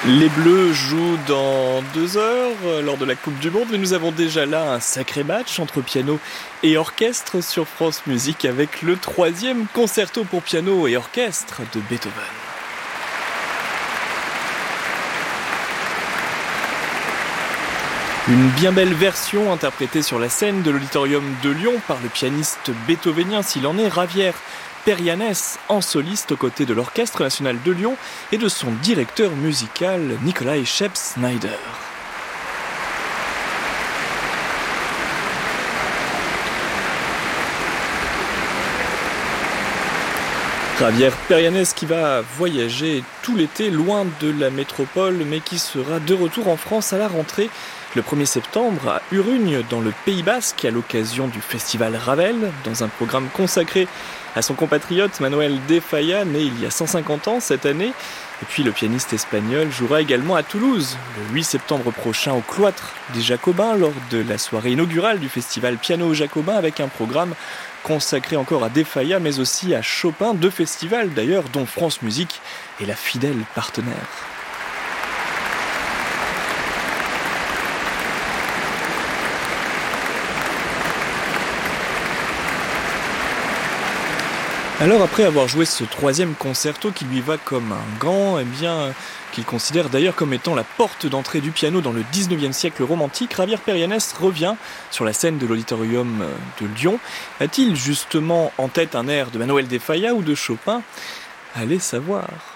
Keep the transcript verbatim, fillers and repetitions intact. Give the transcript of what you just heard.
Les Bleus jouent dans deux heures lors de la Coupe du Monde, mais nous avons déjà là un sacré match entre piano et orchestre sur France Musique avec le troisième concerto pour piano et orchestre de Beethoven. Une bien belle version interprétée sur la scène de l'Auditorium de Lyon par le pianiste beethovenien s'il en est, Javier Perianes, en soliste aux côtés de l'Orchestre national de Lyon et de son directeur musical Nikolai Scheps-Snyder. Javier Perianes qui va voyager tout l'été loin de la métropole mais qui sera de retour en France à la rentrée le premier septembre à Urugne dans le Pays Basque à l'occasion du festival Ravel dans un programme consacré à son compatriote Manuel de Falla, né il y a cent cinquante ans cette année. Et puis le pianiste espagnol jouera également à Toulouse le huit septembre prochain au cloître des Jacobins lors de la soirée inaugurale du festival Piano Jacobin avec un programme consacré encore à de Falla mais aussi à Chopin, deux festivals d'ailleurs dont France Musique est la fidèle partenaire. Alors après avoir joué ce troisième concerto qui lui va comme un gant, eh bien, qu'il considère d'ailleurs comme étant la porte d'entrée du piano dans le dix-neuvième siècle romantique, Javier Perianes revient sur la scène de l'Auditorium de Lyon. A-t-il justement en tête un air de Manuel de Falla ou de Chopin ? Allez savoir.